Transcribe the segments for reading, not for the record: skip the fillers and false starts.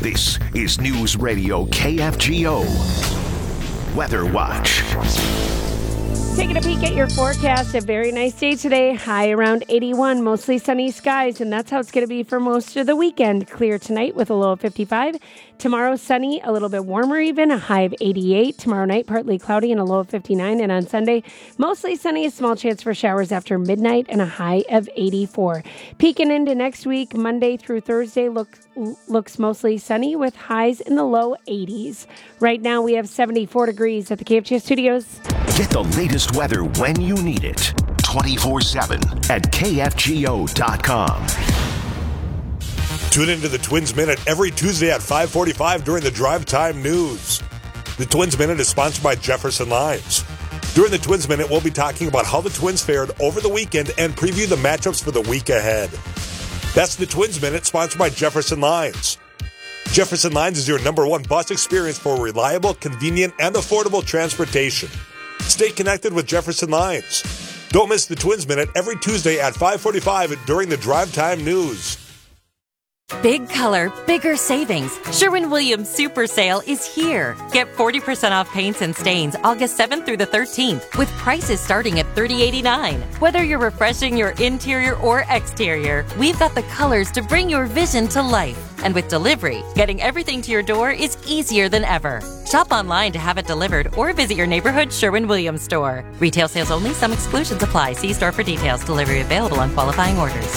This is News Radio KFGO Weather Watch. Taking a peek at your forecast. A very nice day today. High around 81, mostly sunny skies, and that's how it's going to be for most of the weekend. Clear tonight with a low of 55. Tomorrow, sunny, a little bit warmer even, a high of 88. Tomorrow night, partly cloudy and a low of 59. And on Sunday, mostly sunny, a small chance for showers after midnight and a high of 84. Peeking into next week, Monday through Thursday looks mostly sunny with highs in the low 80s. Right now, we have 74 degrees at the KFGO studios. Get the latest weather when you need it. 24/7 at KFGO.com. Tune into the Twins Minute every Tuesday at 5:45 during the Drive Time News. The Twins Minute is sponsored by Jefferson Lines. During the Twins Minute, we'll be talking about how the Twins fared over the weekend and preview the matchups for the week ahead. That's the Twins Minute, sponsored by Jefferson Lines. Jefferson Lines is your #1 bus experience for reliable, convenient, and affordable transportation. Stay connected with Jefferson Lines. Don't miss the Twins Minute every Tuesday at 5:45 during the Drive Time News. Big color, bigger savings. Sherwin-Williams Super Sale is here. Get 40% off paints and stains August 7th through the 13th with prices starting at $30.89. Whether you're refreshing your interior or exterior, we've got the colors to bring your vision to life. And with delivery, getting everything to your door is easier than ever. Shop online to have it delivered or visit your neighborhood Sherwin-Williams store. Retail sales only. Some exclusions apply. See store for details. Delivery available on qualifying orders.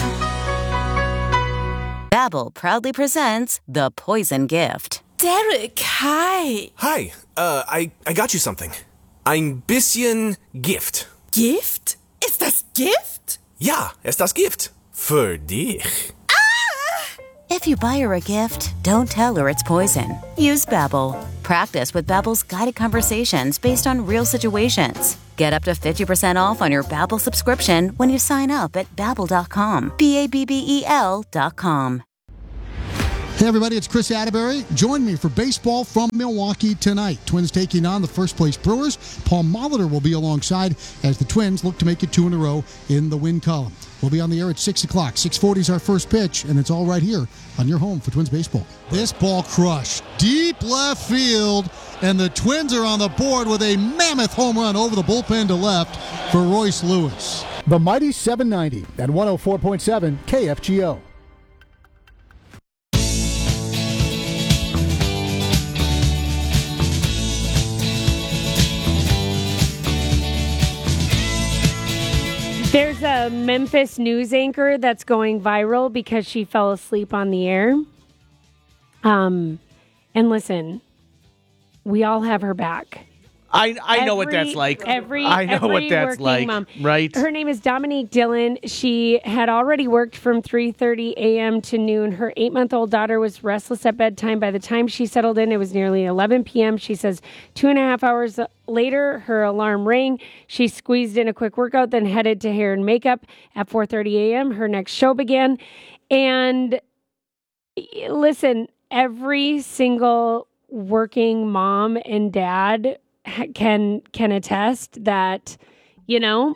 Babbel proudly presents The Poison Gift. Derek, hi. Hi, I got you something. Ein bisschen Gift. Gift? Ist das Gift? Ja, ist das Gift. Für dich. If you buy her a gift, don't tell her it's poison. Use Babbel. Practice with Babbel's guided conversations based on real situations. Get up to 50% off on your Babbel subscription when you sign up at Babbel.com. Babbel.com. Hey everybody, it's Chris Atterbury. Join me for baseball from Milwaukee tonight. Twins taking on the first-place Brewers. Paul Molitor will be alongside as the Twins look to make it 2 in a row in the win column. We'll be on the air at 6 o'clock. 6:40 is our first pitch, and it's all right here on your home for Twins baseball. This ball crushed deep left field, and the Twins are on the board with a mammoth home run over the bullpen to left for Royce Lewis. The mighty 790 at 104.7 KFGO. There's a Memphis news anchor that's going viral because she fell asleep on the air. And listen, we all have her back. I know what that's like. I know what that's like. Mom. Right. Her name is Dominique Dillon. She had already worked from 3:30 a.m. to noon. Her 8-month-old daughter was restless at bedtime. By the time she settled in, it was nearly 11 p.m. She says 2.5 hours later, her alarm rang. She squeezed in a quick workout, then headed to hair and makeup. At 4:30 a.m., her next show began. And listen, every single working mom and dad can attest that, you know,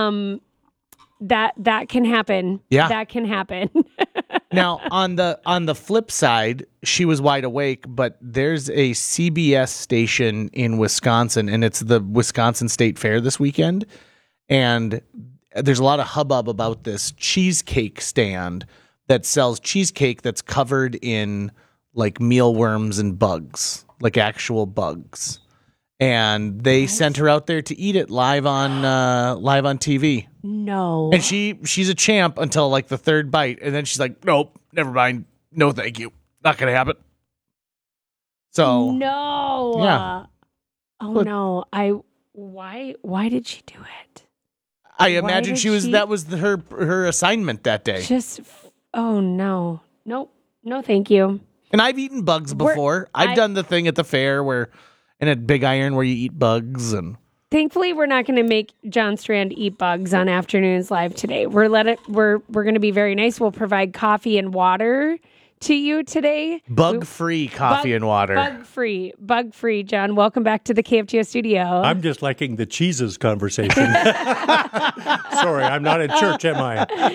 that can happen. Yeah. That can happen. Now, on the flip side, she was wide awake, but there's a CBS station in Wisconsin, and it's the Wisconsin State Fair this weekend. And there's a lot of hubbub about this cheesecake stand that sells cheesecake that's covered in like mealworms and bugs, like actual bugs. And they sent her out there to eat it live on TV. No. And she's a champ until like the third bite, and then she's like, "Nope, never mind. No, thank you. Not gonna happen." So no. Yeah. Oh no. Why did she do it? I imagine that was her assignment that day. Oh no. Nope. No, thank you. And I've eaten bugs before. I've done the thing at the fair and at Big Iron where you eat bugs. And thankfully, we're not going to make John Strand eat bugs on Afternoons Live today. We're going to be very nice. We'll provide coffee and water to you today. Bug-free coffee and water. Bug-free, John. Welcome back to the KFGO studio. I'm just liking the cheeses conversation. Sorry, I'm not in church, am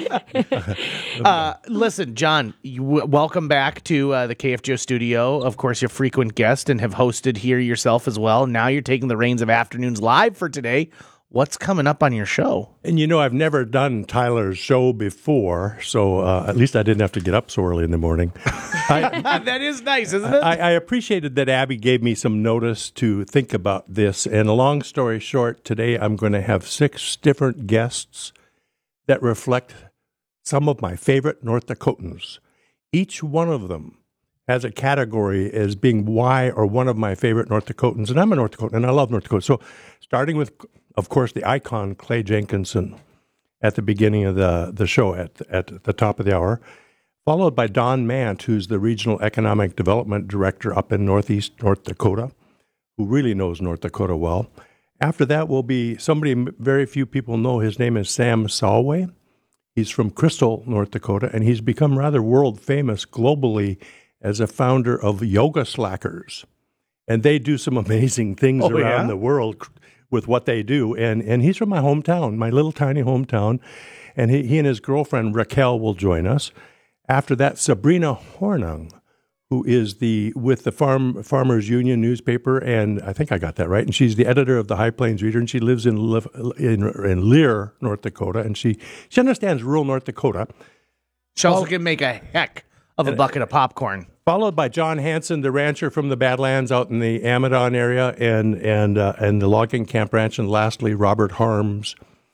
I? Listen, John, welcome back to the KFGO studio. Of course, you're a frequent guest and have hosted here yourself as well. Now you're taking the reins of Afternoons Live for today. What's coming up on your show? And I've never done Tyler's show before, so at least I didn't have to get up so early in the morning. That is nice, isn't it? I appreciated that Abby gave me some notice to think about this. And a long story short, today I'm going to have 6 different guests that reflect some of my favorite North Dakotans. Each one of them has a category as being why or one of my favorite North Dakotans. And I'm a North Dakotan, and I love North Dakota. So starting with, of course, the icon Clay Jenkinson at the beginning of the show at the top of the hour, followed by Don Mant, who's the Regional Economic Development Director up in Northeast North Dakota, who really knows North Dakota well. After that will be somebody very few people know. His name is Sam Salway. He's from Crystal, North Dakota, and he's become rather world famous globally as a founder of Yoga Slackers. And they do some amazing things around the world with what they do. And he's from my hometown, my little tiny hometown. And he and his girlfriend Raquel will join us. After that, Sabrina Hornung, who is with the Farmers Union newspaper, and I think I got that right. And she's the editor of the High Plains Reader, and she lives in Lear, North Dakota, and she understands rural North Dakota. She also can make a heck of a bucket of popcorn. Followed by John Hansen, the rancher from the Badlands out in the Amadon area, and the Logging Camp Ranch, and lastly Robert Harms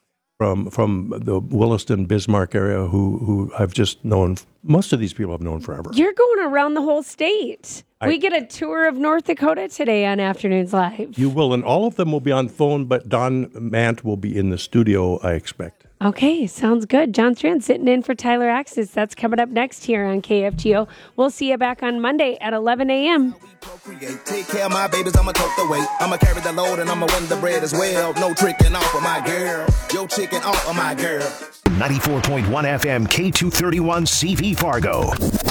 from the Williston Bismarck area, who I've just known. Most of these people I've known forever. You're going around the whole state. We get a tour of North Dakota today on Afternoons Live. You will, and all of them will be on phone, but Don Mant will be in the studio, I expect. Okay, sounds good. John Strand sitting in for Tyler Axis. That's coming up next here on KFGO. We'll see you back on Monday at 11 a.m. Take care of my babies, I'ma tote the weight. I'ma carry the load and I'ma win the bread as well. No tricking off of my girl. Yo, chicken off of my girl. 94.1 FM K231 CV Fargo.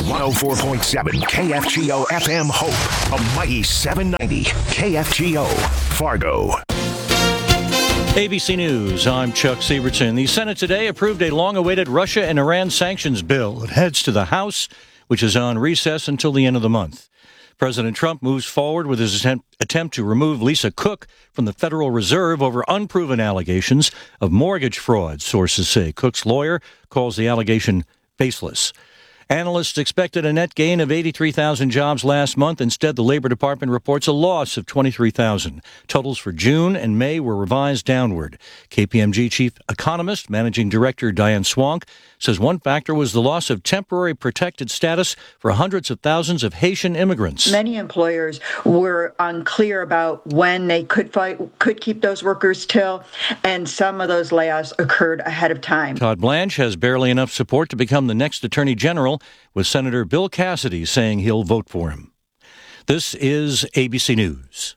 104.7 KFGO FM Hope. A mighty 790 KFGO Fargo. ABC News, I'm Chuck Sievertson. The Senate today approved a long-awaited Russia and Iran sanctions bill. It heads to the House, which is on recess until the end of the month. President Trump moves forward with his attempt to remove Lisa Cook from the Federal Reserve over unproven allegations of mortgage fraud, sources say. Cook's lawyer calls the allegation baseless. Analysts expected a net gain of 83,000 jobs last month. Instead, the Labor Department reports a loss of 23,000. Totals for June and May were revised downward. KPMG chief economist, managing director Diane Swank, says one factor was the loss of temporary protected status for hundreds of thousands of Haitian immigrants. Many employers were unclear about when they could keep those workers till, and some of those layoffs occurred ahead of time. Todd Blanche has barely enough support to become the next Attorney General, with Senator Bill Cassidy saying he'll vote for him. This is ABC News.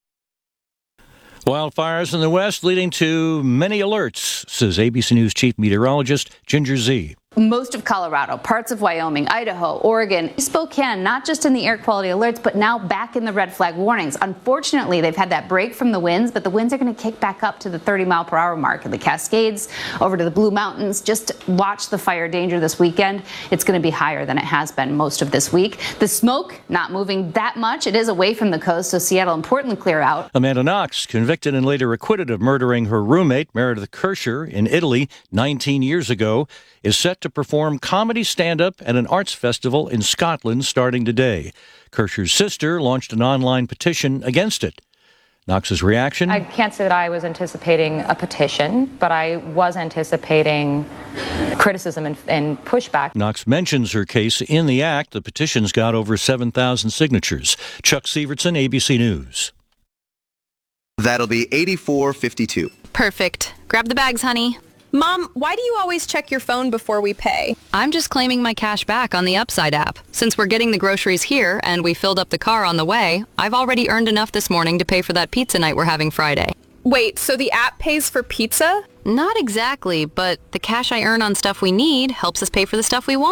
Wildfires in the West leading to many alerts, says ABC News chief meteorologist Ginger Zee. Most of Colorado, parts of Wyoming, Idaho, Oregon, Spokane, not just in the air quality alerts, but now back in the red flag warnings. Unfortunately, they've had that break from the winds, but the winds are going to kick back up to the 30-mile-per-hour mark in the Cascades, over to the Blue Mountains. Just watch the fire danger this weekend. It's going to be higher than it has been most of this week. The smoke not moving that much. It is away from the coast, so Seattle and Portland clear out. Amanda Knox, convicted and later acquitted of murdering her roommate, Meredith Kirscher, in Italy 19 years ago, is set to perform comedy stand-up at an arts festival in Scotland starting today. Kirscher's sister launched an online petition against it. Knox's reaction? I can't say that I was anticipating a petition, but I was anticipating criticism and pushback. Knox mentions her case in the act. The petition's got over 7,000 signatures. Chuck Sievertson, ABC News. That'll be $84.52. Perfect. Grab the bags, honey. Mom, why do you always check your phone before we pay? I'm just claiming my cash back on the Upside app. Since we're getting the groceries here and we filled up the car on the way, I've already earned enough this morning to pay for that pizza night we're having Friday. Wait, so the app pays for pizza? Not exactly, but the cash I earn on stuff we need helps us pay for the stuff we want.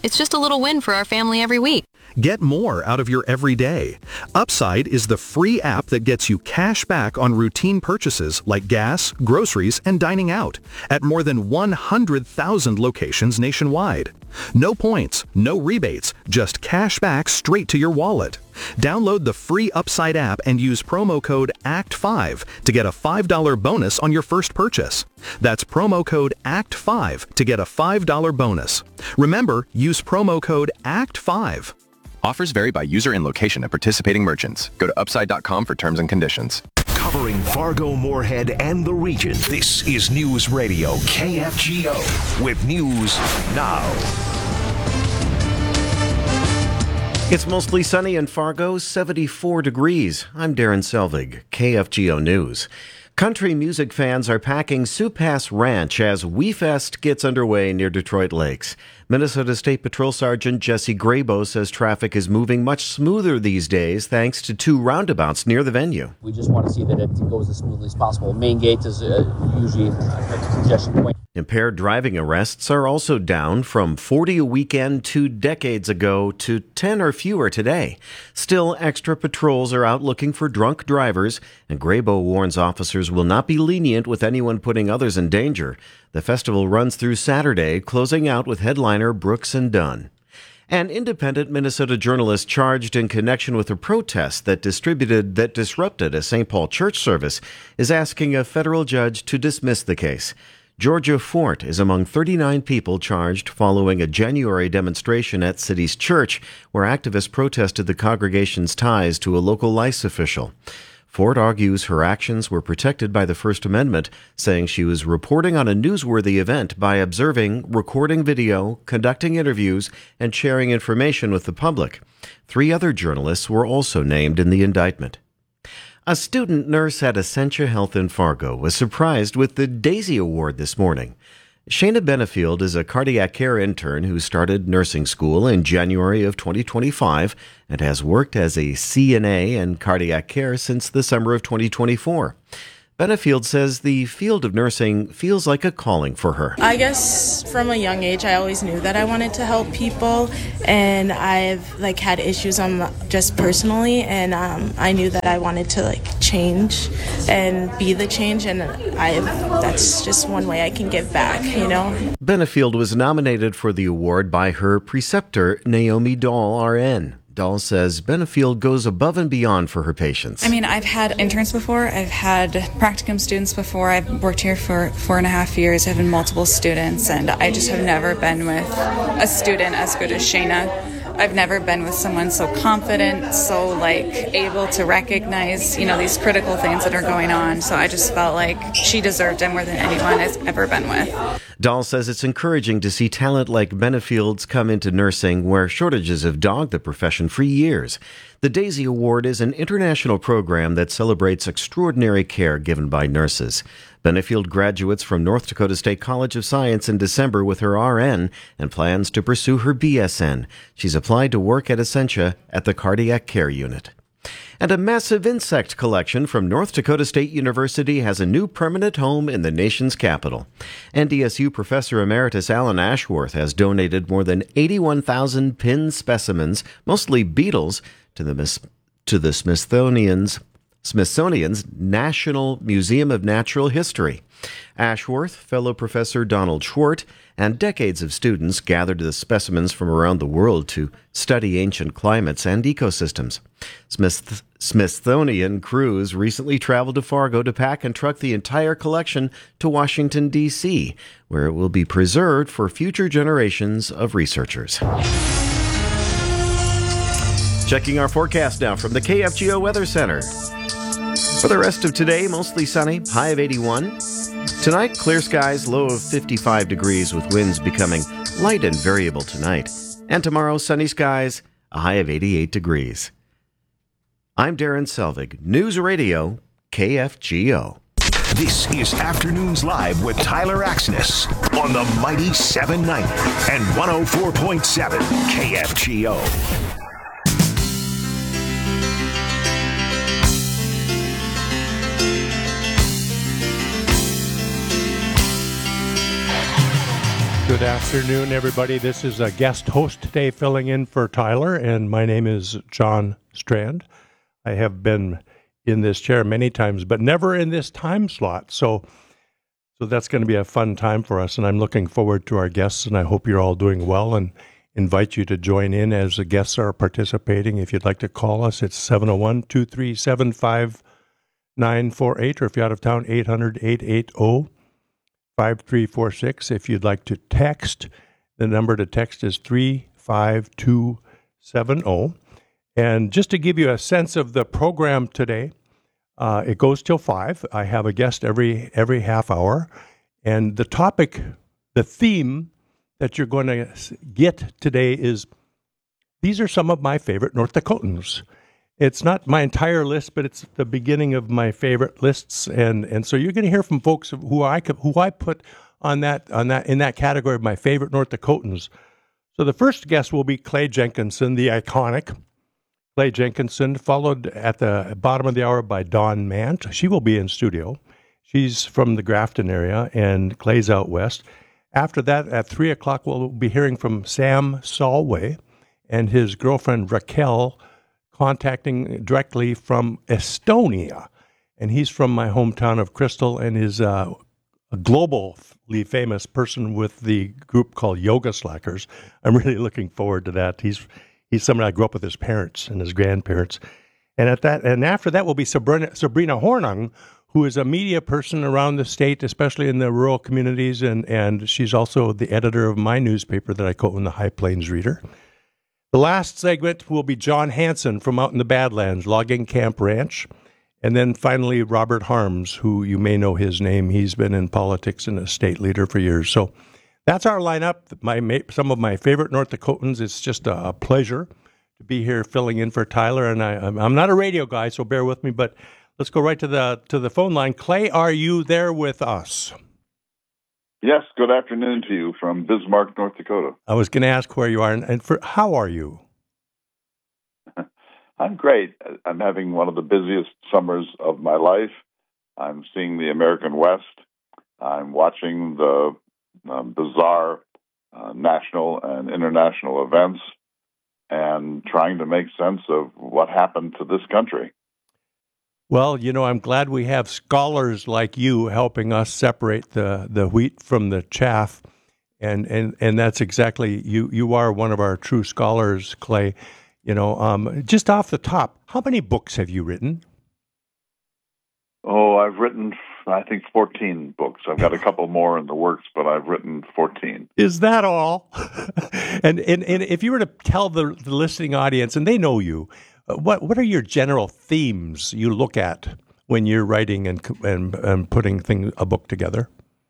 It's just a little win for our family every week. Get more out of your everyday. Upside is the free app that gets you cash back on routine purchases like gas, groceries, and dining out at more than 100,000 locations nationwide. No points, no rebates, just cash back straight to your wallet. Download the free Upside app and use promo code ACT5 to get a $5 bonus on your first purchase. That's promo code ACT5 to get a $5 bonus. Remember, use promo code ACT5. Offers vary by user and location at participating merchants. Go to upside.com for terms and conditions. Covering Fargo, Moorhead, and the region, this is News Radio KFGO with News Now. It's mostly sunny in Fargo, 74 degrees. I'm Darren Selvig, KFGO News. Country music fans are packing Sioux Pass Ranch as WeFest gets underway near Detroit Lakes. Minnesota State Patrol Sergeant Jesse Grabo says traffic is moving much smoother these days thanks to 2 roundabouts near the venue. We just want to see that it goes as smoothly as possible. Main gate is usually a congestion point. Impaired driving arrests are also down from 40 a weekend 2 decades ago to 10 or fewer today. Still, extra patrols are out looking for drunk drivers, and Grabo warns officers will not be lenient with anyone putting others in danger. The festival runs through Saturday, closing out with headliner Brooks and Dunn. An independent Minnesota journalist charged in connection with a protest that disrupted a St. Paul church service is asking a federal judge to dismiss the case. Georgia Fort is among 39 people charged following a January demonstration at City's Church where activists protested the congregation's ties to a local lice official. Fort argues her actions were protected by the First Amendment, saying she was reporting on a newsworthy event by observing, recording video, conducting interviews, and sharing information with the public. 3 other journalists were also named in the indictment. A student nurse at Essentia Health in Fargo was surprised with the Daisy Award this morning. Shayna Benefield is a cardiac care intern who started nursing school in January of 2025 and has worked as a CNA in cardiac care since the summer of 2024. Benefield says the field of nursing feels like a calling for her. I guess from a young age, I always knew that I wanted to help people, and I've had issues just personally, and I knew that I wanted to change and be the change, and that's just one way I can give back, Benefield was nominated for the award by her preceptor, Naomi Dahl, RN. Dahl says Benefield goes above and beyond for her patients. I've had interns before. I've had practicum students before. I've worked here for 4.5 years. I've had multiple students, and I just have never been with a student as good as Shayna. I've never been with someone so confident, so able to recognize, these critical things that are going on. So I just felt like she deserved it more than anyone has ever been with. Dahl says it's encouraging to see talent like Benefield's come into nursing where shortages have dogged the profession for years. The Daisy Award is an international program that celebrates extraordinary care given by nurses. Benefield graduates from North Dakota State College of Science in December with her RN and plans to pursue her BSN. She's applied to work at Essentia at the Cardiac Care Unit. And a massive insect collection from North Dakota State University has a new permanent home in the nation's capital. NDSU Professor Emeritus Alan Ashworth has donated more than 81,000 pinned specimens, mostly beetles, to the Smithsonian's National Museum of Natural History. Ashworth, fellow Professor Donald Schwartz, and decades of students gathered the specimens from around the world to study ancient climates and ecosystems. Smithsonian crews recently traveled to Fargo to pack and truck the entire collection to Washington, D.C., where it will be preserved for future generations of researchers. Checking our forecast now from the KFGO Weather Center. For the rest of today, mostly sunny, high of 81. Tonight, clear skies, low of 55 degrees with winds becoming light and variable tonight. And tomorrow, sunny skies, a high of 88 degrees. I'm Darren Selvig, News Radio, KFGO. This is Afternoons Live with Tyler Axness on the Mighty 790 and 104.7 KFGO. Good afternoon, everybody. This is a guest host today filling in for Tyler, and my name is John Strand. I have been in this chair many times, but never in this time slot. So that's going to be a fun time for us, and I'm looking forward to our guests, and I hope you're all doing well, and invite you to join in as the guests are participating. If you'd like to call us, it's 701-237-5948, or if you're out of town, 800-880-5346. If you'd like to text, the number to text is 35270. And just to give you a sense of the program today, it goes till 5. I have a guest every half hour. And the topic, the theme that you're going to get today is, these are some of my favorite North Dakotans. It's not my entire list, but it's the beginning of my favorite lists. And so you're going to hear from folks who I put in that category of my favorite North Dakotans. So the first guest will be Clay Jenkinson, the iconic Clay Jenkinson, followed at the bottom of the hour by Dawn Mant. She will be in studio. She's from the Grafton area, and Clay's out west. After that, at 3 o'clock, we'll be hearing from Sam Solway and his girlfriend Raquel, contacting directly from Estonia. And he's from my hometown of Crystal, and is a globally famous person with the group called Yoga Slackers. I'm really looking forward to that. He's somebody I grew up with his parents and his grandparents. And after that will be Sabrina Hornung, who is a media person around the state, especially in the rural communities, and she's also the editor of my newspaper that I co-own, the High Plains Reader. The last segment will be John Hanson from out in the Badlands, Logging Camp Ranch. And then finally, Robert Harms, who you may know his name. He's been in politics and a state leader for years. So that's our lineup. Some of my favorite North Dakotans. It's just a pleasure to be here filling in for Tyler. And I'm not a radio guy, so bear with me, but let's go right to the phone line. Clay, are you there with us? Yes, good afternoon to you from Bismarck, North Dakota. I was going to ask where you are, and how are you? I'm great. I'm having one of the busiest summers of my life. I'm seeing the American West. I'm watching the bizarre national and international events and trying to make sense of what happened to this country. Well, I'm glad we have scholars like you helping us separate the wheat from the chaff, and that's exactly, you are one of our true scholars, Clay. Just off the top, how many books have you written? Oh, I've written, I think, 14 books. I've got a couple more in the works, but I've written 14. Is that all? and if you were to tell the listening audience, and they know you, what are your general themes you look at when you're writing and putting a book together?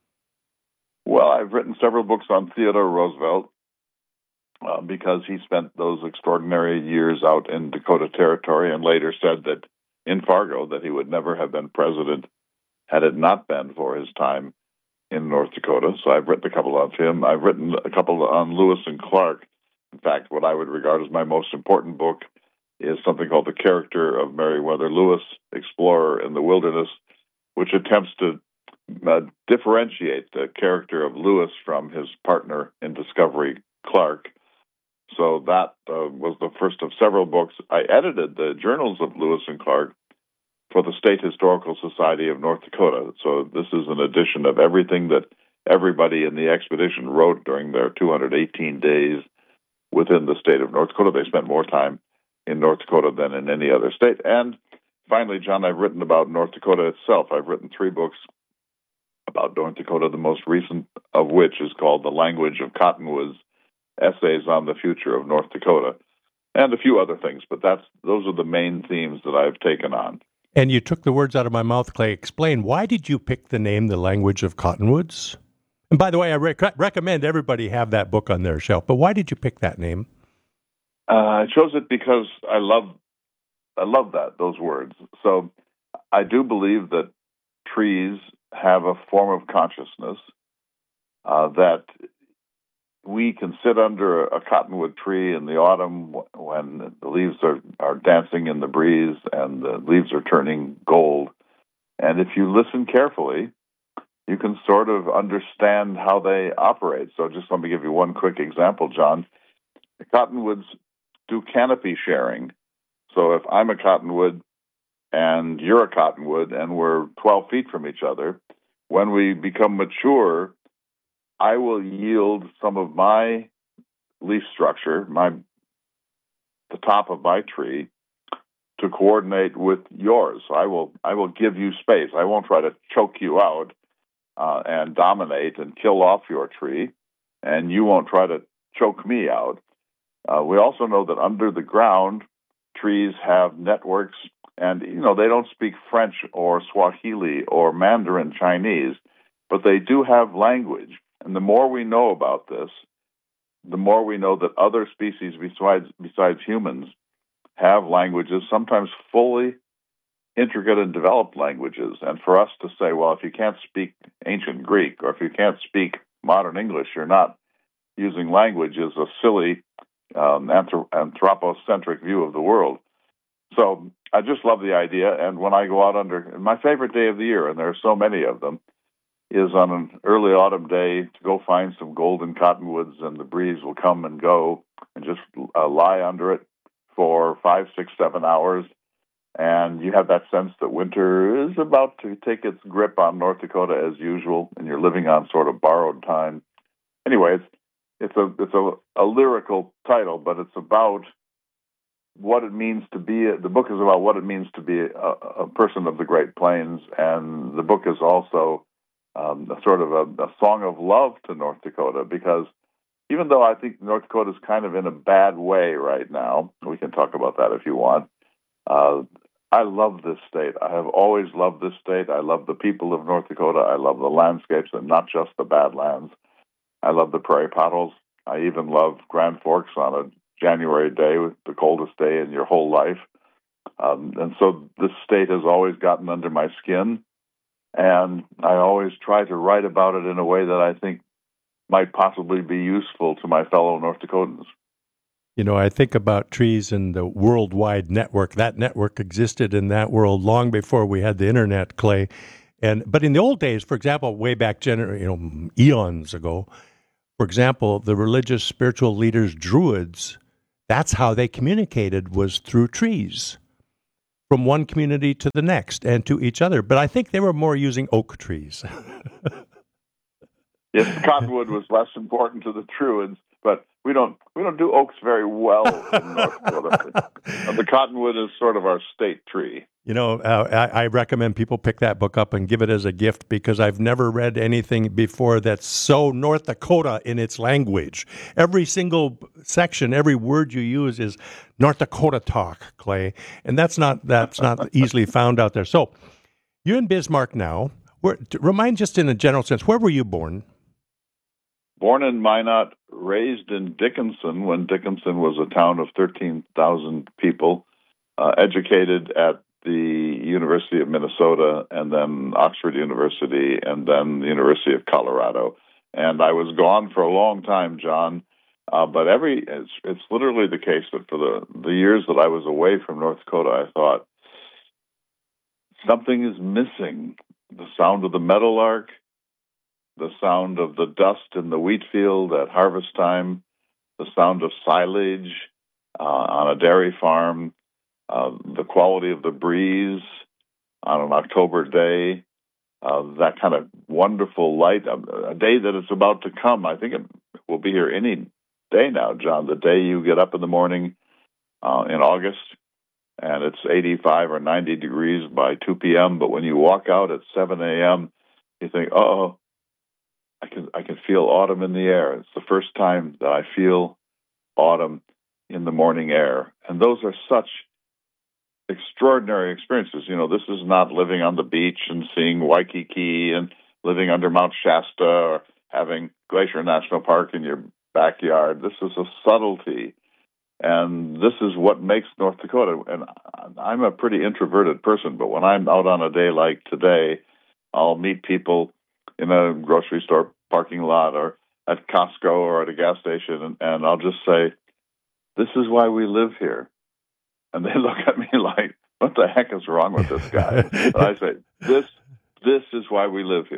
Well, I've written several books on Theodore Roosevelt because he spent those extraordinary years out in Dakota Territory and later said that in Fargo that he would never have been president had it not been for his time in North Dakota. So I've written a couple of him. I've written a couple on Lewis and Clark. In fact, what I would regard as my most important book is something called The Character of Meriwether Lewis, Explorer in the Wilderness, which attempts to differentiate the character of Lewis from his partner in discovery, Clark. So that was the first of several books. I edited the journals of Lewis and Clark for the State Historical Society of North Dakota. So this is an edition of everything that everybody in the expedition wrote during their 218 days within the state of North Dakota. They spent more time in North Dakota than in any other state. And finally, John, I've written about North Dakota itself. I've written 3 books about North Dakota, the most recent of which is called The Language of Cottonwoods, Essays on the Future of North Dakota, and a few other things. But those are the main themes that I've taken on. And you took the words out of my mouth, Clay. Explain, why did you pick the name The Language of Cottonwoods? And by the way, I recommend everybody have that book on their shelf. But why did you pick that name? I chose it because I love those words. So I do believe that trees have a form of consciousness, that we can sit under a cottonwood tree in the autumn when the leaves are dancing in the breeze and the leaves are turning gold. And if you listen carefully, you can sort of understand how they operate. So just let me give you one quick example, John. The cottonwoods do canopy sharing. So if I'm a cottonwood and you're a cottonwood and we're 12 feet from each other, when we become mature, I will yield some of my leaf structure, the top of my tree, to coordinate with yours. So I will give you space. I won't try to choke you out and dominate and kill off your tree, and you won't try to choke me out. We also know that under the ground, trees have networks, and they don't speak French or Swahili or Mandarin Chinese, but they do have language. And the more we know about this, the more we know that other species besides humans have languages, sometimes fully intricate and developed languages. And for us to say, well, if you can't speak ancient Greek or if you can't speak modern English, you're not using language, is a silly anthropocentric view of the world. So I just love the idea. And when I go out my favorite day of the year, and there are so many of them, is on an early autumn day to go find some golden cottonwoods, and the breeze will come and go, and just lie under it for 5, 6, 7 hours. And you have that sense that winter is about to take its grip on North Dakota as usual, and you're living on sort of borrowed time. Anyway, it's a lyrical title, but it's about what it means to be. The book is about what it means to be a person of the Great Plains, and the book is also a sort of a song of love to North Dakota, because even though I think North Dakota is kind of in a bad way right now, we can talk about that if you want, I love this state. I have always loved this state. I love the people of North Dakota. I love the landscapes, and not just the Badlands. I love the prairie paddles. I even love Grand Forks on a January day, the coldest day in your whole life. And so this state has always gotten under my skin, and I always try to write about it in a way that I think might possibly be useful to my fellow North Dakotans. I think about trees and the worldwide network. That network existed in that world long before we had the internet, Clay. But in the old days, for example, way back eons ago, for example, the religious spiritual leaders, Druids, that's how they communicated, was through trees, from one community to the next and to each other. But I think they were more using oak trees. Yes, cottonwood was less important to the Druids, but we don't do oaks very well in North Dakota. The cottonwood is sort of our state tree. I recommend people pick that book up and give it as a gift, because I've never read anything before that's so North Dakota in its language. Every single section, every word you use is North Dakota talk, Clay, and that's not easily found out there. So you're in Bismarck now. Remind just in a general sense, where were you born? Born in Minot, raised in Dickinson when Dickinson was a town of 13,000 people, educated at the University of Minnesota, and then Oxford University, and then the University of Colorado. And I was gone for a long time, John, but it's literally the case that for the years that I was away from North Dakota, I thought, something is missing. The sound of the meadowlark, the sound of the dust in the wheat field at harvest time, the sound of silage on a dairy farm, the quality of the breeze on an October day, that kind of wonderful light, a day that is about to come. I think it will be here any day now, John, the day you get up in the morning in August, and it's 85 or 90 degrees by 2 p.m., but when you walk out at 7 a.m., you think, oh, I can feel autumn in the air. It's the first time that I feel autumn in the morning air. And those are such extraordinary experiences. This is not living on the beach and seeing Waikiki and living under Mount Shasta or having Glacier National Park in your backyard. This is a subtlety. And this is what makes North Dakota. And I'm a pretty introverted person, but when I'm out on a day like today, I'll meet people in a grocery store parking lot or at Costco or at a gas station, and I'll just say, this is why we live here. And they look at me like, what the heck is wrong with this guy? And I say, this is why we live here.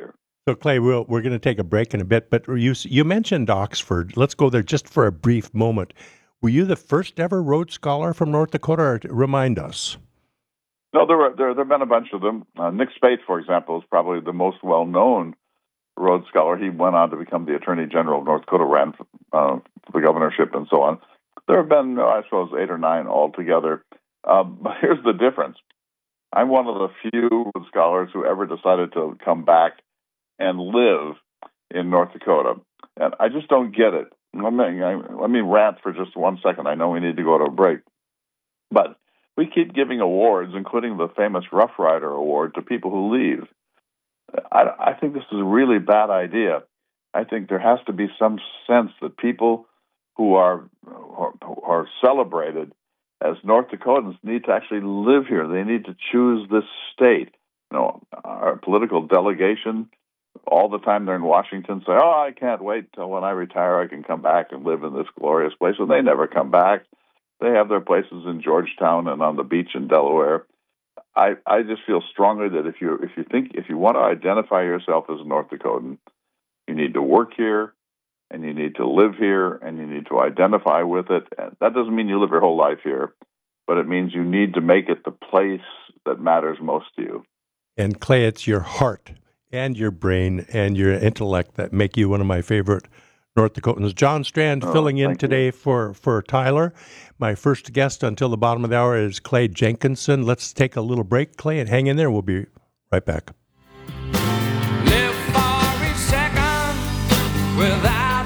So, Clay, we're going to take a break in a bit, but you mentioned Oxford. Let's go there just for a brief moment. Were you the first ever Rhodes Scholar from North Dakota? Or remind us. No, there have been a bunch of them. Nick Spaeth, for example, is probably the most well-known Rhodes Scholar. He went on to become the Attorney General of North Dakota, ran for the governorship and so on. There have been, I suppose, 8 or 9 altogether. But here's the difference. I'm one of the few scholars who ever decided to come back and live in North Dakota. And I just don't get it. Let me rant for just 1 second. I know we need to go to a break. But we keep giving awards, including the famous Rough Rider Award, to people who leave. I think this is a really bad idea. I think there has to be some sense that people who are celebrated as North Dakotans need to actually live here. They need to choose this state. You know, our political delegation, all the time they're in Washington, say, "Oh, I can't wait till when I retire I can come back and live in this glorious place." And they never come back. They have their places in Georgetown and on the beach in Delaware. I just feel strongly that if you want to identify yourself as a North Dakotan, you need to work here, and you need to live here, and you need to identify with it. And that doesn't mean you live your whole life here, but it means you need to make it the place that matters most to you. And Clay, it's your heart and your brain and your intellect that make you one of my favorite North Dakotans. John Strand filling in today for Tyler. My first guest until the bottom of the hour is Clay Jenkinson. Let's take a little break, Clay, and hang in there. We'll be right back. Live for each second without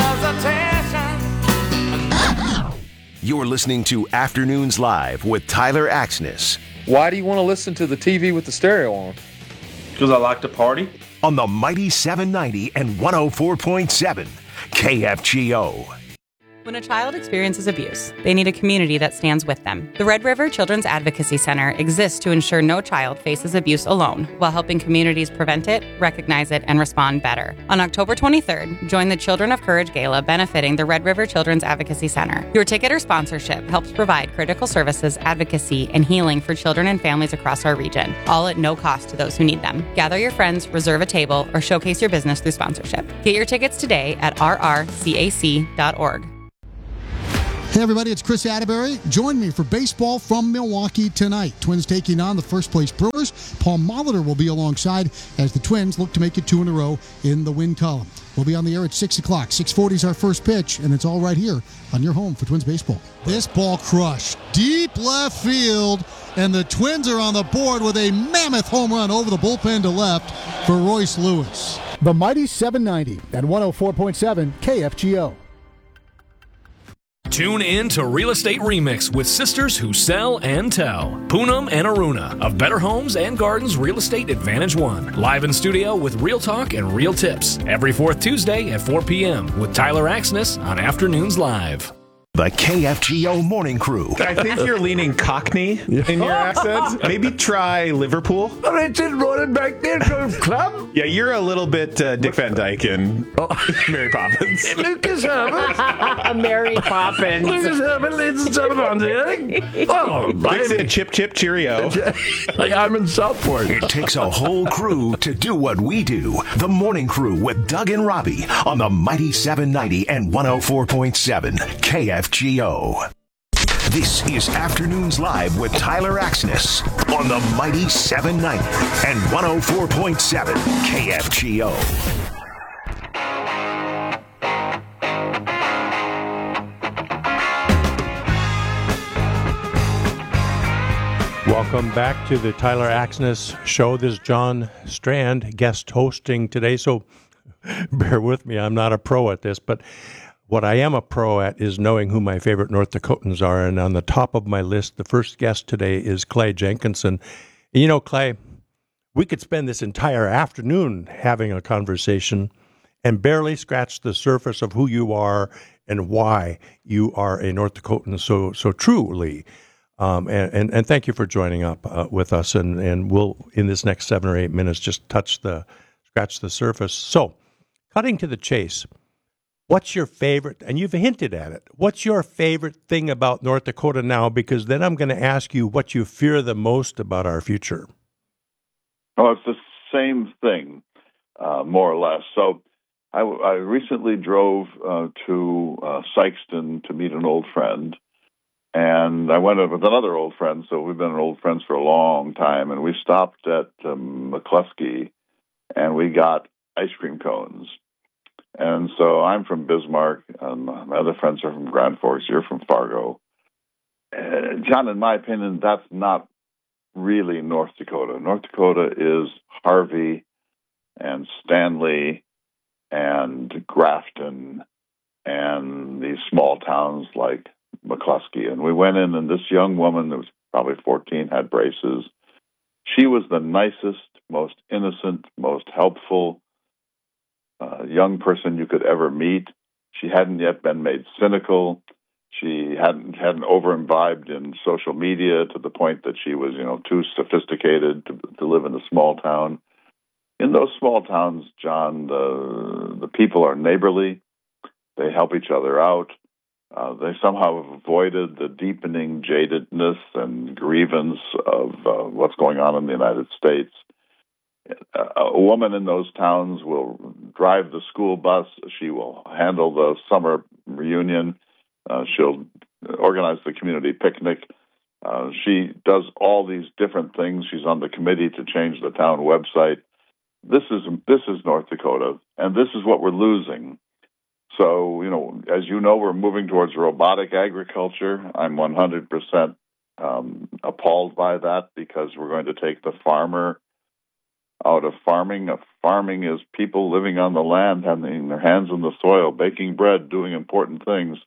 hesitation. You're listening to Afternoons Live with Tyler Axness. Why do you want to listen to the TV with the stereo on? Because I like to party. On the Mighty 790 and 104.7 KFGO. When a child experiences abuse, they need a community that stands with them. The Red River Children's Advocacy Center exists to ensure no child faces abuse alone, while helping communities prevent it, recognize it, and respond better. On October 23rd, join the Children of Courage Gala benefiting the Red River Children's Advocacy Center. Your ticket or sponsorship helps provide critical services, advocacy, and healing for children and families across our region, all at no cost to those who need them. Gather your friends, reserve a table, or showcase your business through sponsorship. Get your tickets today at rrcac.org. Hey everybody, it's Chris Atterbury. Join me for baseball from Milwaukee tonight. Twins taking on the first place Brewers. Paul Molitor will be alongside as the Twins look to make it 2 in a row in the win column. We'll be on the air at 6 o'clock. 6:40 is our first pitch, and it's all right here on your home for Twins baseball. This ball crushed deep left field, and the Twins are on the board with a mammoth home run over the bullpen to left for Royce Lewis. The Mighty 790 and 104.7 KFGO. Tune in to Real Estate Remix with sisters who sell and tell. Poonam and Aruna of Better Homes and Gardens Real Estate Advantage One. Live in studio with real talk and real tips. Every 4th Tuesday at 4 p.m. with Tyler Axness on Afternoons Live. The KFGO Morning Crew. I think you're leaning Cockney in your accent. Maybe try Liverpool. Richard running back there to the club. Yeah, you're a little bit Dick Van Dyke and Mary Poppins. Lucas Herbert. Mary Poppins. Lucas Herbert, ladies and gentlemen. Oh, I said Chip Chip Cheerio. Like I'm in Southport. It takes a whole crew to do what we do. The Morning Crew with Doug and Robbie on the Mighty 790 and 104.7 KFGO. This is Afternoons Live with Tyler Axness on the Mighty 790 and 104.7 KFGO. Welcome back to the Tyler Axness Show. This is John Strand, guest hosting today, so bear with me. I'm not a pro at this, but what I am a pro at is knowing who my favorite North Dakotans are, and on the top of my list, the first guest today is Clay Jenkinson. And you know, Clay, we could spend this entire afternoon having a conversation and barely scratch the surface of who you are and why you are a North Dakotan so truly. And thank you for joining up with us, and we'll, in this next 7 or 8 minutes, just scratch the surface. So, cutting to the chase, what's your favorite, and you've hinted at it, what's your favorite thing about North Dakota now? Because then I'm going to ask you what you fear the most about our future. Well, it's the same thing. more or less. So I recently drove to Sikeston to meet an old friend. And I went with another old friend, so we've been old friends for a long time. And we stopped at McCluskey, and we got ice cream cones. And so I'm from Bismarck, and my other friends are from Grand Forks. You're from Fargo. John, in my opinion, that's not really North Dakota. North Dakota is Harvey and Stanley and Grafton and these small towns like McCluskey. And we went in, and this young woman that was probably 14 had braces. She was the nicest, most innocent, most helpful young person you could ever meet. She hadn't yet been made cynical. She hadn't over-imbibed in social media to the point that she was, too sophisticated to live in a small town. In those small towns, John, the people are neighborly. They help each other out. They somehow have avoided the deepening jadedness and grievance of what's going on in the United States. A woman in those towns will drive the school bus. She will handle the summer reunion. She'll organize the community picnic. She does all these different things. She's on the committee to change the town website. This is North Dakota, and this is what we're losing. So, as you know, we're moving towards robotic agriculture. I'm 100% appalled by that because we're going to take the farmer out of farming. Farming is people living on the land, having their hands in the soil, baking bread, doing important things.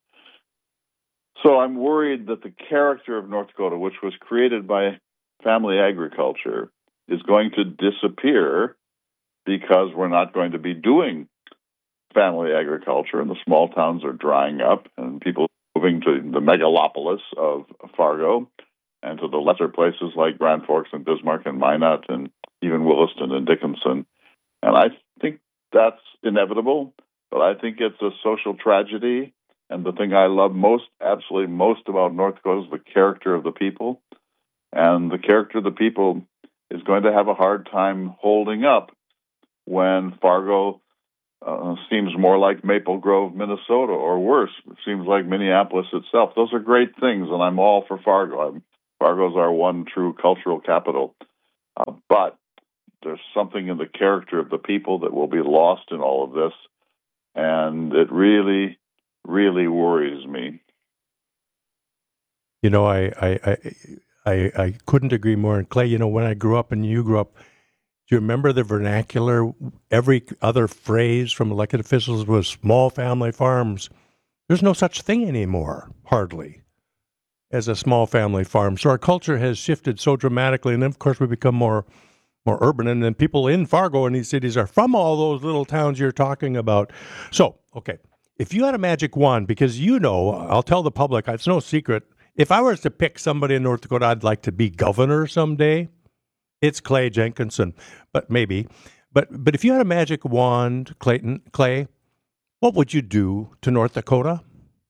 So I'm worried that the character of North Dakota, which was created by family agriculture, is going to disappear because we're not going to be doing family agriculture, and the small towns are drying up, and people are moving to the megalopolis of Fargo and to the lesser places like Grand Forks and Bismarck and Minot and even Williston and Dickinson. And I think that's inevitable, but I think it's a social tragedy. And the thing I love absolutely most about North Dakota is the character of the people. And the character of the people is going to have a hard time holding up when Fargo seems more like Maple Grove, Minnesota, or worse, it seems like Minneapolis itself. Those are great things, and I'm all for Fargo. Fargo's our one true cultural capital. But there's something in the character of the people that will be lost in all of this, and it really, really worries me. I couldn't agree more. And Clay, when I grew up and you grew up, do you remember the vernacular? Every other phrase from elected officials was small family farms. There's no such thing anymore, hardly, as a small family farm. So our culture has shifted so dramatically, and then, of course, we become more urban, and then people in Fargo and these cities are from all those little towns you're talking about. So, okay, if you had a magic wand, because I'll tell the public, it's no secret, if I was to pick somebody in North Dakota I'd like to be governor someday, it's Clay Jenkinson, but maybe. But if you had a magic wand, Clay, what would you do to North Dakota?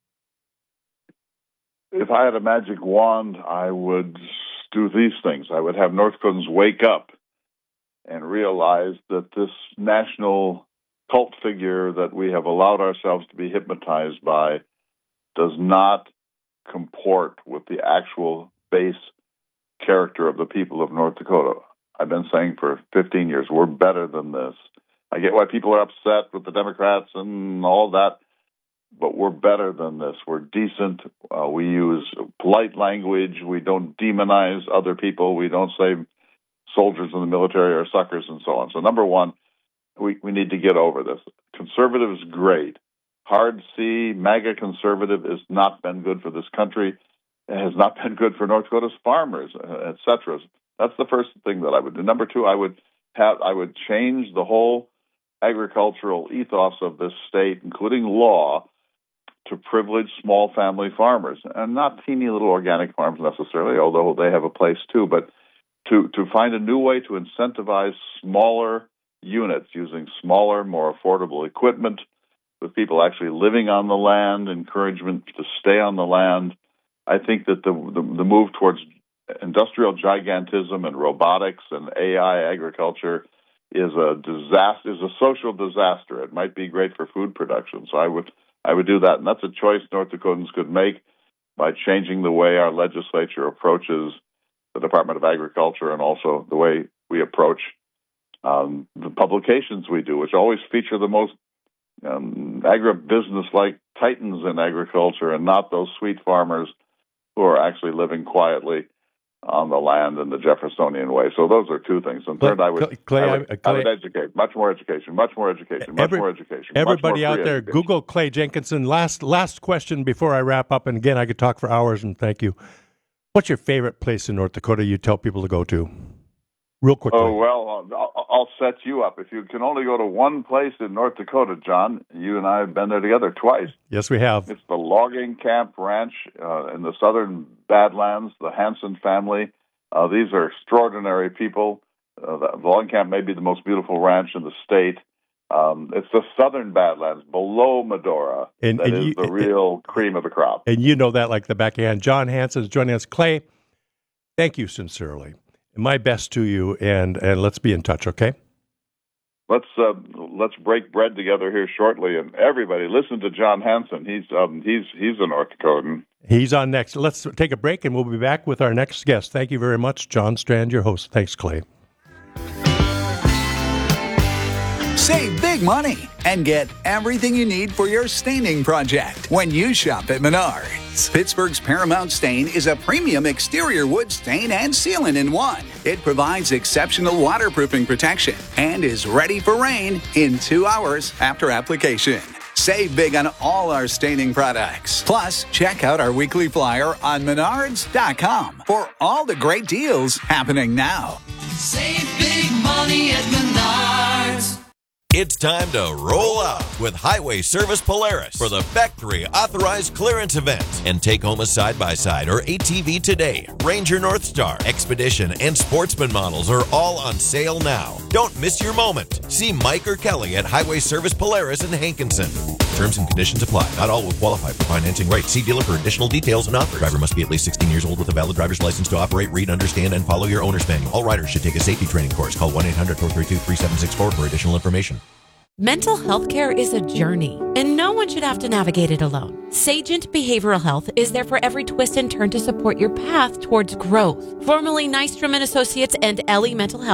If I had a magic wand, I would do these things. I would have North Dakotans wake up and realize that this national cult figure that we have allowed ourselves to be hypnotized by does not comport with the actual base character of the people of North Dakota. I've been saying for 15 years, we're better than this. I get why people are upset with the Democrats and all that, but we're better than this. We're decent. We use polite language. We don't demonize other people. We don't say soldiers in the military are suckers and so on. So number one, we need to get over this. Conservative is great. Hard C, MAGA conservative has not been good for this country. It has not been good for North Dakota's farmers, etc. That's the first thing that I would do. Number two, I would change the whole agricultural ethos of this state, including law, to privilege small family farmers, and not teeny little organic farms necessarily, although they have a place too, but to find a new way to incentivize smaller units using smaller, more affordable equipment, with people actually living on the land, encouragement to stay on the land. I think that the move towards industrial gigantism and robotics and AI agriculture is a disaster, is a social disaster. It might be great for food production. So I would do that. And that's a choice North Dakotans could make by changing the way our legislature approaches the Department of Agriculture and also the way we approach the publications we do, which always feature the most agribusiness-like titans in agriculture and not those sweet farmers who are actually living quietly on the land in the Jeffersonian way. So those are two things. And third, I would educate. Much more education. Everybody out there, Google Clay Jenkinson. Last question before I wrap up. And again, I could talk for hours, and thank you. What's your favorite place in North Dakota you tell people to go to? Real quickly. Oh, well, I'll set you up. If you can only go to one place in North Dakota, John, you and I have been there together twice. Yes, we have. It's the Logging Camp Ranch in the southern Badlands, the Hanson family. These are extraordinary people. The Logging Camp may be the most beautiful ranch in the state. It's the southern Badlands, below Medora, that is the real cream of the crop. And you know that like the back of your hand. John Hanson is joining us. Clay, thank you sincerely. My best to you, and let's be in touch, okay? Let's break bread together here shortly, and everybody listen to John Hanson. He's a North Dakotan. He's on next. Let's take a break, and we'll be back with our next guest. Thank you very much, John Strand, your host. Thanks, Clay. Save big money and get everything you need for your staining project when you shop at Menards. Pittsburgh's Paramount Stain is a premium exterior wood stain and sealant in one. It provides exceptional waterproofing protection and is ready for rain in 2 hours after application. Save big on all our staining products. Plus, check out our weekly flyer on Menards.com for all the great deals happening now. Save big money at Menards. It's time to roll out with Highway Service Polaris for the Factory Authorized Clearance event and take home a side-by-side or ATV today. Ranger Northstar, Expedition, and Sportsman models are all on sale now. Don't miss your moment. See Mike or Kelly at Highway Service Polaris in Hankinson. Terms and conditions apply. Not all will qualify for financing rates. See dealer for additional details and offers. Driver must be at least 16 years old with a valid driver's license to operate, read, understand, and follow your owner's manual. All riders should take a safety training course. Call 1-800-432-3764 for additional information. Mental health care is a journey, and no one should have to navigate it alone. Sagent Behavioral Health is there for every twist and turn to support your path towards growth. Formerly Nystrom & Associates and Ellie Mental Health